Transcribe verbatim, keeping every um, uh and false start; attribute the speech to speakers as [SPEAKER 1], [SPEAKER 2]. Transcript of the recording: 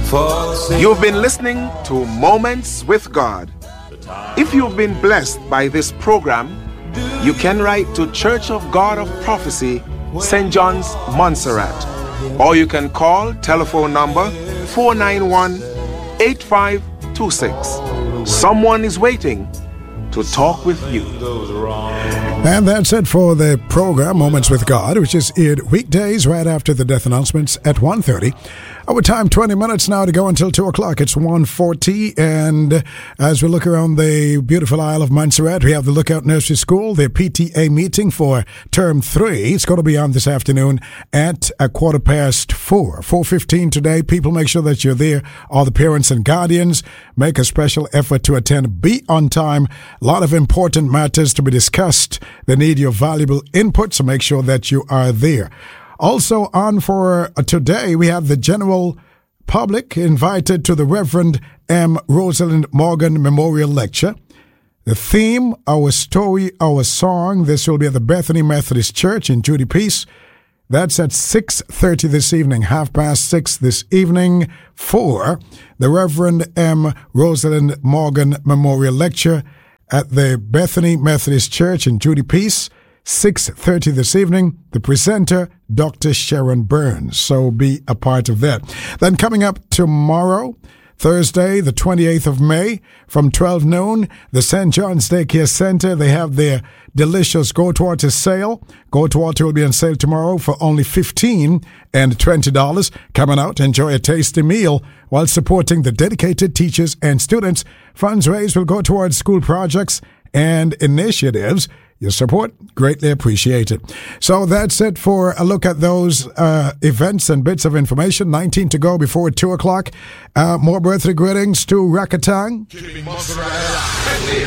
[SPEAKER 1] You've been listening to Moments with God. If you've been blessed by this program, you can write to Church of God of Prophecy, Saint John's, Montserrat, or you can call telephone number four nine one, eight five two six. Someone is waiting to talk with you.
[SPEAKER 2] And that's it for the program Moments with God, which is aired weekdays right after the death announcements at one thirty. Our time, twenty minutes now to go until two o'clock. It's one forty, and as we look around the beautiful Isle of Montserrat, we have the Lookout Nursery School, their P T A meeting for term three. It's going to be on this afternoon at a quarter past four. four fifteen today. People, make sure that you're there. All the parents and guardians, make a special effort to attend. Be on time. A lot of important matters to be discussed. They need your valuable input, so make sure that you are there. Also on for today, we have the general public invited to the Reverend M. Rosalind Morgan Memorial Lecture. The theme, Our Story, Our Song. This will be at the Bethany Methodist Church in Judy Peace. That's at six thirty this evening, half past six this evening, for the Reverend M. Rosalind Morgan Memorial Lecture at the Bethany Methodist Church in Judy Peace. six thirty this evening, the presenter, Doctor Sharon Burns. So be a part of that. Then coming up tomorrow, Thursday, the twenty-eighth of May, from twelve noon, the Saint John's Daycare Center, they have their delicious Goat Water sale. Goat Water will be on sale tomorrow for only fifteen dollars and twenty dollars. Coming out, enjoy a tasty meal while supporting the dedicated teachers and students. Funds raised will go towards school projects and initiatives. Your support, greatly appreciated. So that's it for a look at those uh, events and bits of information. nineteen to go before two o'clock. Uh, more birthday greetings to Rakatang.